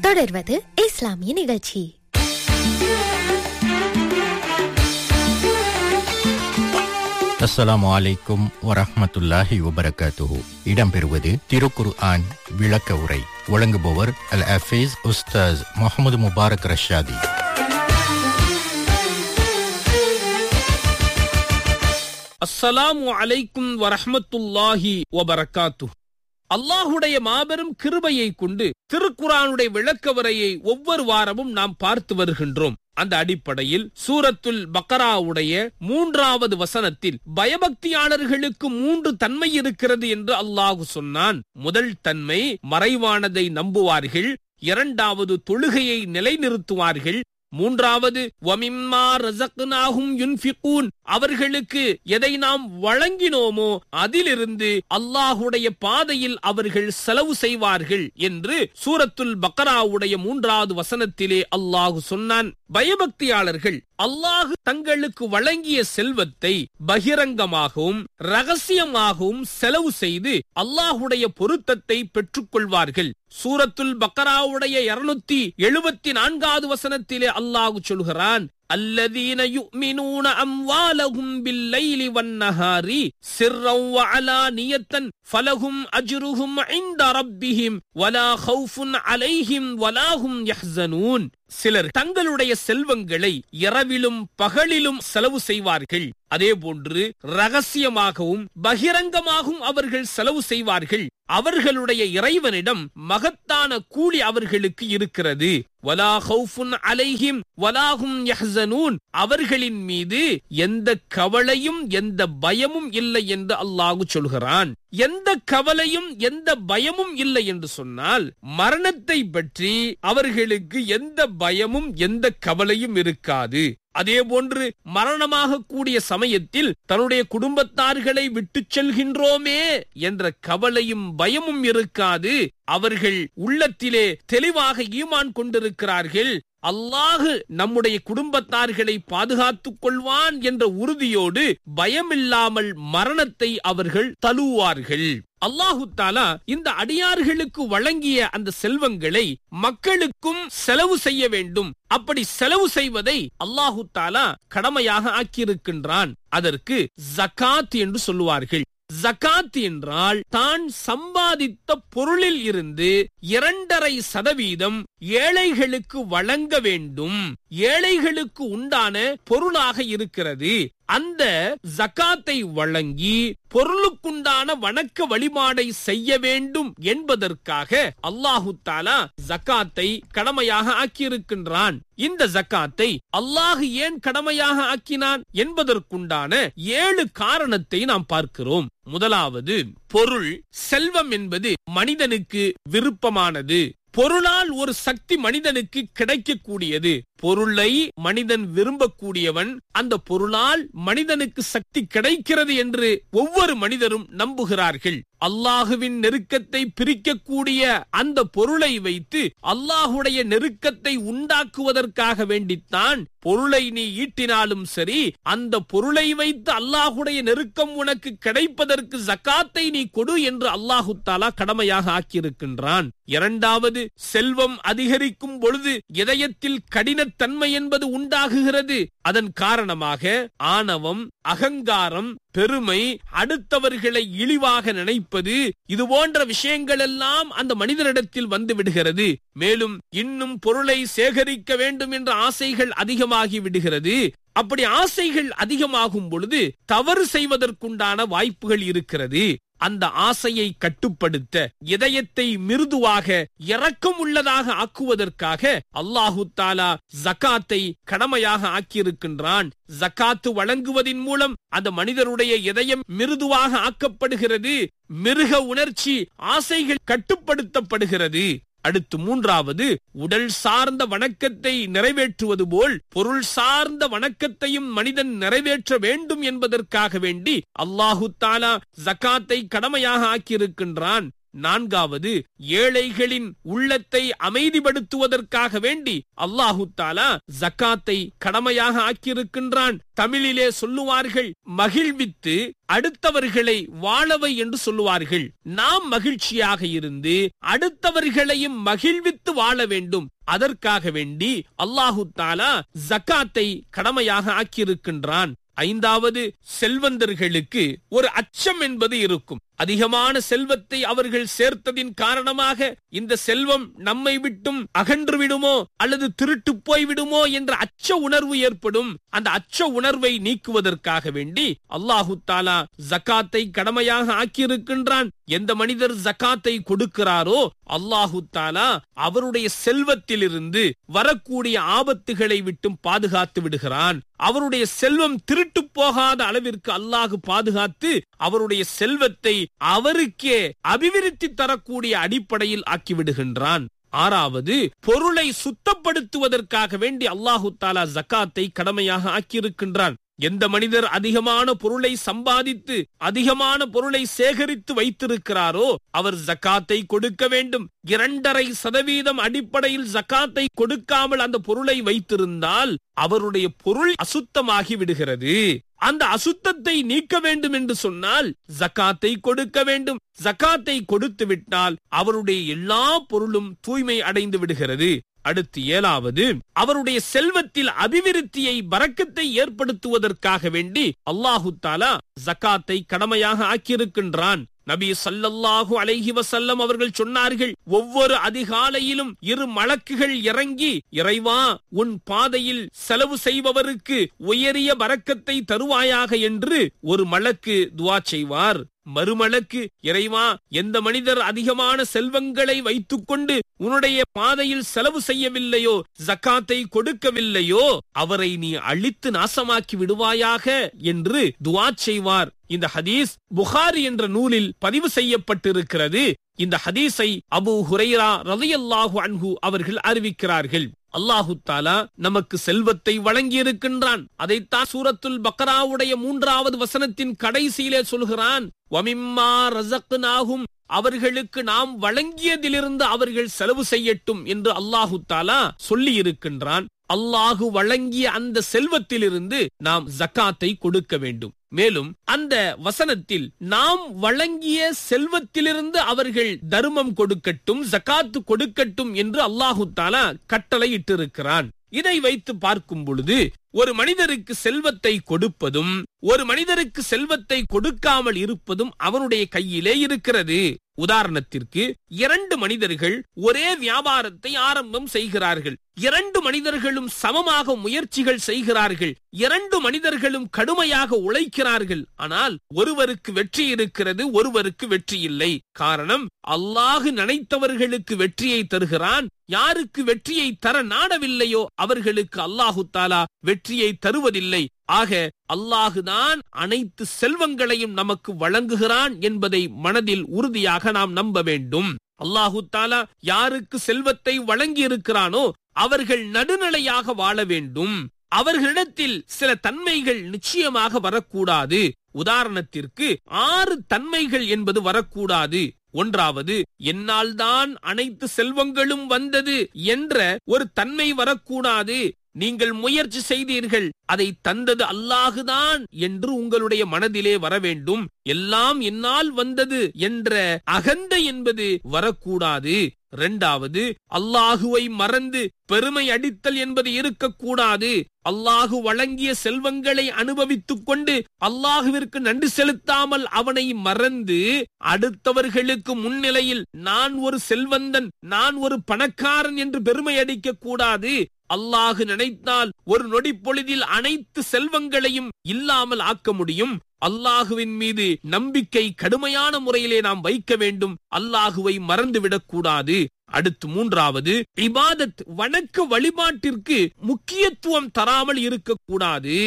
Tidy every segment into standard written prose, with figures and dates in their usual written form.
தொடர்வது இஸ்லாமிய நிகழ்ச்சி. அஸ்ஸலாமு அலைக்கும் வரஹ்மத்துல்லாஹி வபரகாத்துஹு. இடம்பெறுவது திருக்குர்ஆன் விளக்க உரை. வழங்குபவர் அல் ஹஃபீஸ் உஸ்தாஸ் முஹம்மது முபாரக் ரஷாதி. அஸ்ஸலாமு அலைக்கும் வரஹ்மத்துல்லாஹி வபரகாத்துஹு. அல்லாஹுடைய மாபெரும் கிருபையை கொண்டு திருக்குர்ஆனுடைய விளக்க உரையை ஒவ்வொரு வாரமும் நாம் பார்த்து வருகின்றோம். அந்த அடிப்படையில் சூரத்துல் பக்ராவுடைய 3வது வசனத்தில் பயபக்தியாளர்களுக்கு 3 தன்மை இருக்கிறது என்று அல்லாஹ் சொன்னான். முதல் தன்மை, மறைவானதை நம்புவார்கள். 2வது, தொழுகையை நிலைநிறுத்துவார்கள். 3வது, வமிம்மா ரஸக்னாஹும் யுன்ஃபிகூன், அவர்களுக்கு எதை நாம் வழங்கினோமோ அதிலிருந்து அல்லாஹுடைய பாதையில் அவர்கள் செலவு செய்வார்கள் என்று சூரத்துல் பக்ராவுடைய 3வது வசனத்திலே அல்லாஹ் சொன்னான். பயபக்தியாளர்கள் அல்லாஹ் தங்களுக்கு வழங்கிய செல்வத்தை பகிரங்கமாகவும் ரகசியமாகவும் செலவு செய்து அல்லாஹுடைய பொருத்தத்தை பெற்றுக் கொள்வார்கள். சூரத்துல் பக்ராவுடைய 274வது வசனத்திலே அல்லாஹ் சொல்கிறான், அல்லதீன யுமினூன அம்வாலஹும் பில்லைலி வன்னஹாரி சிர்ரன் வஅலானியத்தன் ஃபலஹும் அஜ்ருஹும் இன்த ரப்பிஹிம் வலா கௌஃபுன் அலைஹிம் வலா ஹும் யஹ்ஸனூன். சிலர் தங்களுடைய செல்வங்களை இரவிலும் பகலிலும் செலவு செய்வார்கள். அதேபோன்று ரகசியமாகவும் பகிரங்கமாகவும் அவர்கள் செலவு செய்வார்கள். அவர்களுடைய இறைவனிடம் மகத்தான கூலி அவர்களுக்கு இருக்கிறது. வலா கௌஃபுன் அலைஹிம் வலா ஹும் யஹ்ஸனூன், அவர்களின் மீது எந்த கவலையும் எந்த பயமும் இல்லை என்று அல்லாஹ் சொல்கிறான். எந்த கவலையும் எந்த பயமும் இல்லை என்று சொன்னால் மரணத்தை பற்றி அவர்களுக்கு எந்த பயமும் எந்த கவலையும் இருக்காது. அதேபோன்று மரணமாக கூடிய சமயத்தில் தன்னுடைய குடும்பத்தார்களை விட்டு செல்கின்றோமே என்ற கவலையும் பயமும் இருக்காது. அவர்கள் உள்ளத்திலே தெளிவாக ஈமான் கொண்டிருக்கிறார்கள். அல்லாஹ் நம்முடைய குடும்பத்தார்களை பாதுகாத்துக் கொள்வான் என்ற உறுதியோடு பயமில்லாமல் மரணத்தை அவர்கள் தழுவார்கள். அல்லாஹு தஆலா இந்த அடியார்களுக்கு வழங்கிய அந்த செல்வங்களை மக்களுக்கும் செலவு செய்ய வேண்டும். அப்படி செலவு செய்வதை அல்லாஹு தஆலா கடமையாக ஆக்கியிருக்கின்றான். அதற்கு ஜகாத் என்று சொல்லுவார்கள். ஜகாத் என்றால் தான் சம்பாதித்த பொருளில் இருந்து 2.5% ஏழைகளுக்கு வழங்க வேண்டும். ஏழைகளுக்கு உண்டான பொருளாக இருக்கிறது. அந்த ஜகாத்தை வழங்கி பொருளுக்குண்டான வணக்க வழிபாடை செய்ய வேண்டும் என்பதற்காக அல்லாஹு தஆலா ஜகாத்தை கடமையாக ஆக்கியிருக்கின்றான். இந்த ஜகாத்தை அல்லாஹ் ஏன் கடமையாக ஆக்கினான் என்பதற்குண்டான 7 காரணத்தை நாம் பார்க்கிறோம். முதலாவது, பொருள், செல்வம் என்பது மனிதனுக்கு விருப்பமானது. பொருளால் ஒரு சக்தி மனிதனுக்கு கிடைக்கக்கூடியது. பொருளை மனிதன் விரும்பக்கூடியவன். அந்த பொருளால் மனிதனுக்கு சக்தி கிடைக்கிறது என்று ஒவ்வொரு மனிதரும் நம்புகிறார்கள். அல்லாஹுவின் நெருக்கத்தை பிரிக்கக்கூடிய அந்த பொருளை வைத்து அல்லாஹுடைய நெருக்கத்தை உண்டாக்குவதற்காக வேண்டித்தான் பொருளை நீ ஈட்டினாலும் சரி, அந்த பொருளை வைத்து அல்லாஹுடைய நெருக்கம் உனக்கு கிடைப்பதற்கு ஜகாத்தை நீ கொடு என்று அல்லாஹு தஆலா கடமையாக ஆக்கியிருக்கின்றான். 2வது, செல்வம் அதிகரிக்கும் பொழுது இதயத்தில் கடினத்தன்மை என்பது உண்டாகுகிறது. அதன் காரணமாக ஆணவம், அகங்காரம், பெருமை, அடுத்தவர்களை இழிவாக நினைப்பது, இது போன்ற விஷயங்கள் எல்லாம் அந்த மனிதனிடத்தில் வந்து விடுகிறது. மேலும் இன்னும் பொருளை சேகரிக்க வேண்டும் என்ற ஆசைகள் அதிகமாகி விடுகிறது. அப்படி ஆசைகள் அதிகமாகும் பொழுது தவறு செய்வதற்குண்டான வாய்ப்புகள் இருக்கிறது. அந்த ஆசையை கட்டுப்படுத்த, இதயத்தை மிருதுவாக இரக்கம் உள்ளதாக ஆக்குவதற்காக அல்லாஹு தஆலா ஜகாத்தை கடமையாக ஆக்கியிருக்கின்றான். ஜகாத்து வழங்குவதின் மூலம் அந்த மனிதருடைய இதயம் மிருதுவாக ஆக்கப்படுகிறது. மிருக உணர்ச்சி, ஆசைகள் கட்டுப்படுத்தப்படுகிறது. அடுத்து 3வது, உடல் சார்ந்த வணக்கத்தை நிறைவேற்றுவது போல் பொருள் சார்ந்த வணக்கத்தையும் மனிதன் நிறைவேற்ற வேண்டும் என்பதற்காக வேண்டி அல்லாஹு தஆலா ஜகாத்தை கடமையாக ஆக்கியிருக்கின்றான். நான்காவது, ஏழைகளின் உள்ளத்தை அமைதிப்படுத்துவதற்காக வேண்டி அல்லாஹு தஆலா ஜகாத்தை கடமையாக ஆக்கியிருக்கின்றான். தமிழிலே சொல்லுவார்கள், மகிழ்வித்து அடுத்தவர்களை வாழவை என்று சொல்லுவார்கள். நாம் மகிழ்ச்சியாக இருந்து அடுத்தவர்களையும் மகிழ்வித்து வாழ வேண்டும். அதற்காக வேண்டி அல்லாஹு தஆலா ஜகாத்தை கடமையாக ஆக்கியிருக்கின்றான். ஐந்தாவது, செல்வந்தர்களுக்கு ஒரு அச்சம் என்பது இருக்கும். அதிகமான செல்வத்தை அவர்கள் சேர்த்ததின் காரணமாக இந்த செல்வம் நம்மை விட்டும் அகன்று விடுமோ அல்லது திருட்டு போய் விடுமோ என்ற அச்ச உணர்வு ஏற்படும். அந்த அச்ச உணர்வை நீக்குவதற்காக வேண்டி அல்லாஹு தஆலா ஜகாத்தை கடமையாக ஆக்கியிருக்கின்றான். எந்த மனிதர் ஜகாத்தை கொடுக்கிறாரோ அல்லாஹு தஆலா அவருடைய செல்வத்திலிருந்து வரக்கூடிய ஆபத்துகளை விட்டும் பாதுகாத்து விடுகிறான். அவருடைய செல்வம் திருட்டு போகாத அளவிற்கு அல்லாஹ் பாதுகாத்து அவருடைய செல்வத்தை அவருக்கே அபிவிருத்தி தரக்கூடிய அடிப்படையில் ஆக்கிவிடுகின்றான். ஆறாவது, பொருளை சுத்தப்படுத்துவதற்காக வேண்டி அல்லாஹு தஆலா ஜகாத்தை கடமையாக ஆக்கியிருக்கின்றான். எந்த மனிதர் அதிகமான பொருளை சம்பாதித்து அதிகமான பொருளை சேகரித்து வைத்திருக்கிறாரோ அவர் ஜகாத்தை கொடுக்க வேண்டும். 2.5% அடிப்படையில் ஜகாத்தை கொடுக்காமல் அந்த பொருளை வைத்திருந்தால் அவருடைய பொருள் அசுத்தமாகி விடுகிறது. அந்த அசுத்தத்தை நீக்க வேண்டும் என்று சொன்னால் ஜகாத்தை கொடுக்க வேண்டும். ஜகாத்தை கொடுத்து விட்டால் அவருடைய எல்லா பொருளும் தூய்மை அடைந்து விடுகிறது. அடுத்து ஏழாவது, அவருடைய செல்வத்தில் அபிவிருத்தியை பரக்கத்தை ஏற்படுத்துவதற்காக வேண்டி அல்லாஹு தஆலா ஜகாத்தை கடமையாக ஆக்கியிருக்கின்றான். நபி ஸல்லல்லாஹு அலைஹி வஸல்லம் அவர்கள் சொன்னார்கள், ஒவ்வொரு அதிகாலையிலும் 2 மலக்குகள் இறங்கி, இறைவா உன் பாதையில் செலவு செய்பவருக்கு உயரிய பரக்கத்தை தருவாயாக என்று ஒரு மலக்கு துஆ செய்வார். மறுமலக்கு, இறைவா எந்த மனிதர் அதிகமான செல்வங்களை வைத்துக் கொண்டு உன்னுடைய பாதையில் செலவு செய்யவில்லையோ ஜகாத்தை கொடுக்கவில்லையோ அவரை நீ அழித்து நாசமாக்கி விடுவாயாக என்று துஆ செய்வார். இந்த ஹதீஸ் புகாரி என்ற நூலில் பதிவு செய்யப்பட்டிருக்கிறது. இந்த ஹதீஸை அபூ ஹுரைரா ரலியல்லாஹு அன்ஹு அவர்கள் அறிவிக்கிறார்கள். அல்லாஹு தஆலா நமக்கு செல்வத்தை வழங்கி இருக்கின்றான். அதைத்தான் சூரத்துல் பக்ராவுடைய 3வது வசனத்தின் கடைசியிலே சொல்கிறான், வமிம்மா ரஸக்னாஹும், அவர்களுக்கு நாம் வழங்கியதிலிருந்து அவர்கள் செலவு செய்யட்டும் என்று அல்லாஹு தஆலா சொல்லி இருக்கின்றான். அல்லாஹு வழங்கிய அந்த செல்வத்திலிருந்து நாம் ஜகாத்தை கொடுக்க வேண்டும். மேலும் அந்த வசனத்தில் நாம் வழங்கிய செல்வத்திலிருந்து அவர்கள் தர்மம் கொடுக்கட்டும், ஜகாத்து கொடுக்கட்டும் என்று அல்லாஹு தஆலா கட்டளையிட்டிருக்கிறான். இதை வைத்து பார்க்கும் பொழுது ஒரு மனிதருக்கு செல்வத்தை கொடுப்பதும் ஒரு மனிதருக்கு செல்வத்தை கொடுக்காமல் இருப்பதும் அவனுடைய கையிலே இருக்கிறது. உதாரணத்திற்கு 2 மனிதர்கள் ஒரே வியாபாரத்தை ஆரம்பம் செய்கிறார்கள். 2 மனிதர்களும் சமமாக முயற்சிகள் செய்கிறார்கள். 2 மனிதர்களும் கடுமையாக உழைக்கிறார்கள். ஆனால் ஒருவருக்கு வெற்றி இருக்கிறது, ஒருவருக்கு வெற்றி இல்லை. காரணம், அல்லாஹ் நினைத்தவர்களுக்கு வெற்றியை தருகிறான். யாருக்கு வெற்றியை தர நாடவில்லையோ அவர்களுக்கு அல்லாஹு தஆலா வெற்றியை தருவதில்லை. ஆக அல்லாஹுதான் அனைத்து செல்வங்களையும் நமக்கு வழங்குகிறான் என்பதை மனதில் உறுதியாக நாம் நம்ப வேண்டும். அல்லாஹு தஆலா யாருக்கு செல்வத்தை வழங்கி இருக்கிறானோ அவர்கள் நடுநிலையாக வாழ வேண்டும். அவர்களிடத்தில் சில தன்மைகள் நிச்சயமாக வரக்கூடாது. உதாரணத்திற்கு 6 தன்மைகள் என்பது வரக்கூடாது. ஒன்றாவது, என்னால் தான் அனைத்து செல்வங்களும் வந்தது என்ற ஒரு தன்மை வரக்கூடாது. நீங்கள் முயற்சி செய்தீர்கள், அதை தந்தது அல்லாஹுதான் என்று உங்களுடைய மனதிலே வர வேண்டும். எல்லாம் என்னால் வந்தது என்ற அகந்தை என்பது வரக்கூடாது. 2வது, அல்லாஹுவை மறந்து பெருமை அடித்தல் என்பது இருக்கக்கூடாது. அல்லாஹு வழங்கிய செல்வங்களை அனுபவித்துக் கொண்டு அல்லாஹுவிற்கு நன்றி செலுத்தாமல் அவனை மறந்து அடுத்தவர்களுக்கு முன்னிலையில் நான் ஒரு செல்வந்தன், நான் ஒரு பணக்காரன் என்று பெருமை அடிக்க கூடாது. அல்லாஹு நினைத்தால் ஒரு நொடி பொழுதில் அனைத்து செல்வங்களையும் இல்லாமல் ஆக்க முடியும். அல்லாஹுவின் மீது நம்பிக்கை கடுமையான முறையிலே நாம் வைக்க வேண்டும். அல்லாஹுவை மறந்துவிடக் கூடாது. அடுத்து 3வது, இபாதத், வணக்க வழிபாட்டிற்கு முக்கியத்துவம் தராமல் இருக்கக்கூடாது.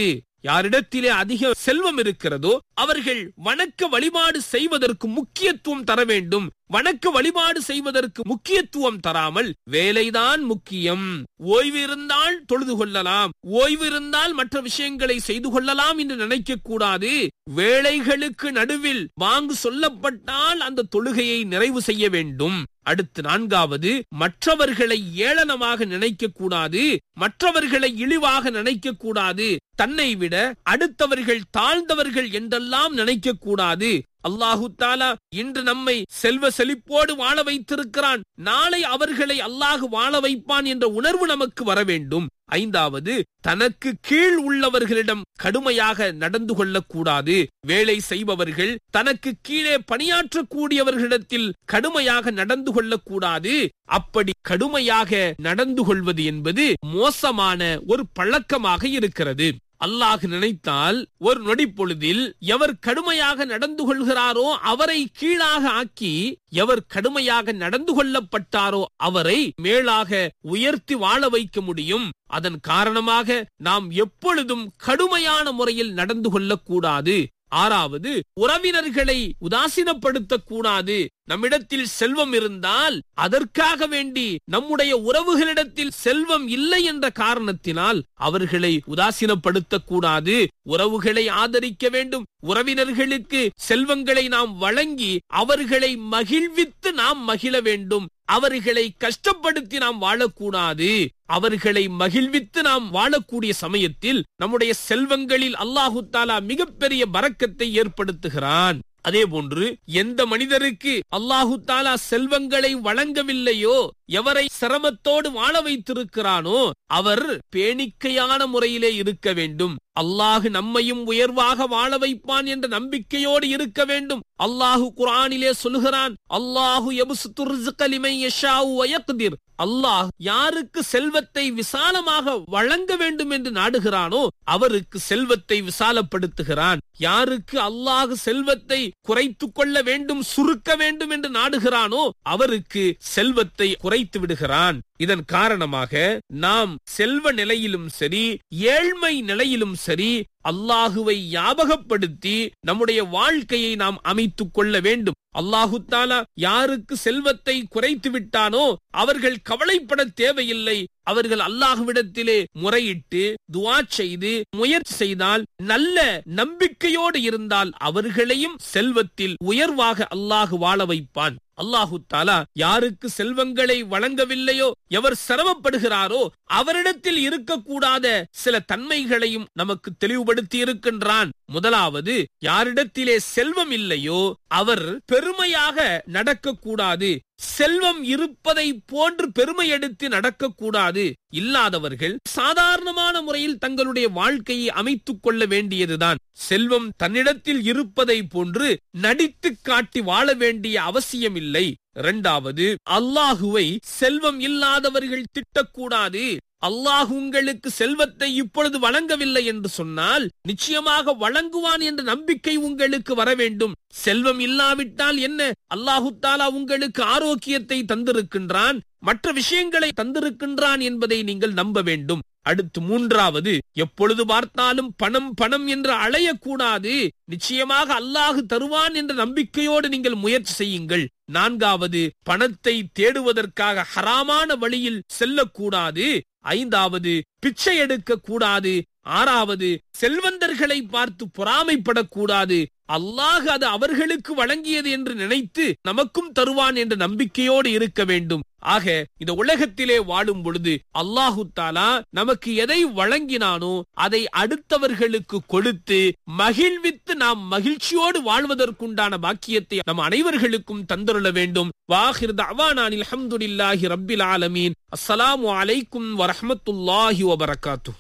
யாரிடத்திலே அதிக செல்வம் இருக்கிறதோ அவர்கள் வணக்க வழிபாடு செய்வதற்கு முக்கியத்துவம் தர வேண்டும். வணக்க வழிபாடு செய்வதற்கு முக்கியத்துவம் தராமல் வேலைதான் முக்கியம், ஓய்வு இருந்தால் தொழுது கொள்ளலாம், ஓய்வு இருந்தால் மற்ற விஷயங்களை செய்து கொள்ளலாம் என்று நினைக்க கூடாது. வேலைகளுக்கு நடுவில் வாங்கு சொல்லப்பட்டால் அந்த தொழுகையை நிறைவு செய்ய வேண்டும். அடுத்து 4வது, மற்றவர்களை ஏளனமாக நினைக்க கூடாது, மற்றவர்களை இழிவாக நினைக்க கூடாது, தன்னை விட அடுத்தவர்கள் தாழ்ந்தவர்கள் என்றெல்லாம் நினைக்க கூடாது. அல்லாஹு தஆலா இன்று நம்மை செல்வ செழிப்போடு வாழ வைத்திருக்கிறான், நாளை அவர்களை அல்லாஹ் வாழ வைப்பான் என்ற உணர்வு நமக்கு வர வேண்டும். 5வது, தனக்கு கீழ் உள்ளவர்களிடம் கடுமையாக நடந்து கொள்ளக்கூடாது. வேலை செய்பவர்கள் தனக்கு கீழே பணியாற்றக்கூடியவர்களிடத்தில் கடுமையாக நடந்து கொள்ளக்கூடாது. அப்படி கடுமையாக நடந்து கொள்வது என்பது மோசமான ஒரு பழக்கமாக இருக்கிறது. அல்லாஹ் நினைத்தால் ஒரு நொடி பொழுதில் எவர் கடுமையாக நடந்து கொள்கிறாரோ அவரை கீழாக ஆக்கி, எவர் கடுமையாக நடந்து கொள்ளப்பட்டாரோ அவரை மேலாக உயர்த்தி வாழ வைக்க முடியும். அதன் காரணமாக நாம் எப்பொழுதும் கடுமையான முறையில் நடந்து கொள்ளக்கூடாது. 6வது, உறவினர்களை உதாசீனப்படுத்தக் கூடாது. நம்மிடத்தில் செல்வம் இருந்தால் அதற்காக வேண்டி நம்முடைய உறவுகளிடத்தில் செல்வம் இல்லை என்ற காரணத்தினால் அவர்களை உதாசீனப்படுத்தக் கூடாது. உறவுகளை ஆதரிக்க வேண்டும். உறவினர்களுக்கு செல்வங்களை நாம் வழங்கி அவர்களை மகிழ்வித்து நாம் மகிழ வேண்டும். அவர்களை கஷ்டப்படுத்தி நாம் வாழக்கூடாது. அவர்களை மகிழ்வித்து நாம் வாழக்கூடிய சமயத்தில் நம்முடைய செல்வங்களில் அல்லாஹு தஆலா மிகப்பெரிய பரக்கத்தை ஏற்படுத்துகிறான். அதே போன்று எந்த மனிதருக்கு அல்லாஹு தஆலா செல்வங்களை வழங்கவில்லையோ, எவரை சிரமத்தோடு வாழ வைத்திருக்கிறானோ அவர் பேணிக்கையான முறையிலே இருக்க வேண்டும். அல்லாஹ் நம்மையும் உயர்வாக வாழ வைப்பான் என்ற நம்பிக்கையோடு இருக்க வேண்டும். அல்லாஹ் குர்ஆனிலே சொல்கிறான், அல்லாஹு யப்சுத்து ரிஸ்க லிமன் யஷாஉ வ யக்திர். அல்லாஹ் யாருக்கு செல்வத்தை விசாலமாக வழங்க வேண்டும் என்று நாடுகிறானோ அவருக்கு செல்வத்தை விசாலப்படுத்துகிறான். யாருக்கு அல்லாஹ் செல்வத்தை குறைத்துக் கொள்ள வேண்டும், சுருக்க வேண்டும் என்று நாடுகிறானோ அவருக்கு செல்வத்தை குறைத்து விடுகிறான். இதன் காரணமாக நாம் செல்வ நிலையிலும் சரி, ஏழ்மை நிலையிலும் சரி, அல்லாஹுவை ஞாபகப்படுத்தி நம்முடைய வாழ்க்கையை நாம் அமைத்துக் கொள்ள வேண்டும். அல்லாஹு தஆலா யாருக்கு செல்வத்தை குறைத்து விட்டானோ அவர்கள் கவலைப்பட தேவையில்லை. அவர்கள் அல்லாஹ்விடத்திலே முறையிட்டு துஆ செய்து முயற்சி செய்தால், நல்ல நம்பிக்கையோடு இருந்தால் அவர்களையும் செல்வத்தில் உயர்வாக அல்லாஹ் வாழ வைப்பான். அல்லாஹு தஆலா யாருக்கு செல்வங்களை வழங்கவில்லையோ, எவர் சிரமப்படுகிறாரோ அவரிடத்தில் இருக்கக்கூடாத சில தன்மைகளையும் நமக்கு தெளிவுபடுத்தி இருக்கின்றான். முதலாவது, யாரிடத்திலே செல்வம் இல்லையோ அவர் பெருமையாக நடக்கக்கூடாது. செல்வம் இருப்பதை போன்று பெருமை எடுத்து நடக்கக்கூடாது. இல்லாதவர்கள் சாதாரணமான முறையில் தங்களுடைய வாழ்க்கையை அமைத்துக் கொள்ள வேண்டியதுதான். செல்வம் தன்னிடத்தில் இருப்பதை போன்று நடித்து காட்டி வாழ வேண்டிய அவசியம் இல்லை. 2வது, அல்லாஹுவை செல்வம் இல்லாதவர்கள் திட்டக்கூடாது. அல்லாஹ் உங்களுக்கு செல்வத்தை இப்பொழுது வழங்கவில்லை என்று சொன்னால் நிச்சயமாக வழங்குவான் என்ற நம்பிக்கை உங்களுக்கு வர வேண்டும். செல்வம் இல்லாவிட்டால் என்ன, அல்லாஹு தஆலா உங்களுக்கு ஆரோக்கியத்தை தந்திருக்கின்றான், மற்ற விஷயங்களை தந்திருக்கின்றான் என்பதை நீங்கள் நம்ப வேண்டும். அடுத்து 3வது, எப்பொழுது பார்த்தாலும் பணம் பணம் என்று அலையக்கூடாது. நிச்சயமாக அல்லாஹ் தருவான் என்ற நம்பிக்கையோடு நீங்கள் முயற்சி செய்யுங்கள். 4வது, பணத்தை தேடுவதற்காக ஹராமான வழியில் செல்லக்கூடாது. 5வது, பிச்சை எடுக்க கூடாது. 6வது, செல்வந்தர்களை பார்த்து பொறாமைப்படக்கூடாது. அல்லாஹ் அது அவர்களுக்கு வழங்கியது என்று நினைத்து நமக்கும் தருவான் என்ற நம்பிக்கையோடு இருக்க வேண்டும். ஆக இந்த உலகத்திலே வாழும் பொழுது அல்லாஹு தஆலா நமக்கு எதை வழங்கினானோ அதை அடுத்தவர்களுக்கு கொடுத்து மகிழ்வித்து நாம் மகிழ்ச்சியோடு வாழ்வதற்குண்டான பாக்கியத்தை நம் அனைவர்களுக்கும் தந்தருள வேண்டும். வாஹிர் தஅவானா அல்ஹம்துலில்லாஹி ரப்பில் ஆலமீன். அஸ்ஸலாமு அலைக்கும் வரஹ்மத்துல்லாஹி வபரகாத்துஹு.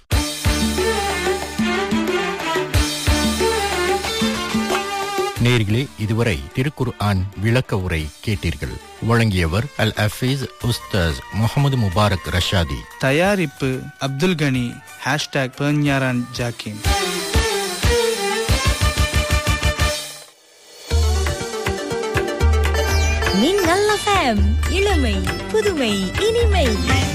நேயர்களே, இதுவரை திருக்குர்ஆன் விளக்க உரை கேட்டீர்கள். வழங்கியவர் அல் ஹஃபீஸ் உஸ்தாஸ் முகமது முபாரக் ரஷாதி. தயாரிப்பு அப்துல் கனி. #பெர்ஞாரான் ஜாக்கிம். மின்னல் FM, இளமை புதுமை இனிமை.